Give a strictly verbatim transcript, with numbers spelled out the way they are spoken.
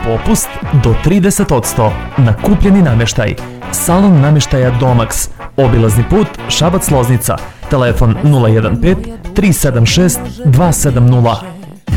popust do trideset posto na kupljeni namještaj. Salon namještaja Domax, obilazni put Šabac-Loznica, telefon nula jedan pet tri sedam šest dva sedam nula.